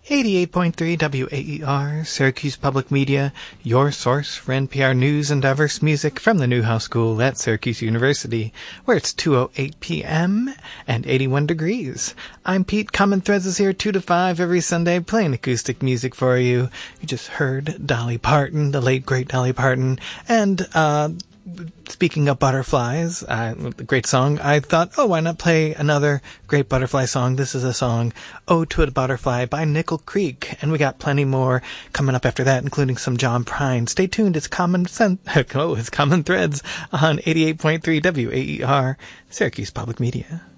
88.3 WAER, Syracuse Public Media, your source for NPR news and diverse music from the Newhouse School at Syracuse University, where it's 2:08 p.m. and 81 degrees. I'm Pete. Common Threads is here 2 to 5 every Sunday, playing acoustic music for you. You just heard Dolly Parton, the late great Dolly Parton, and speaking of butterflies, great song, I thought, why not play another great butterfly song? This is a song, Ode to a Butterfly by Nickel Creek. And we got plenty more coming up after that, including some John Prine. Stay tuned, it's Common Threads on 88.3 WAER, Syracuse Public Media.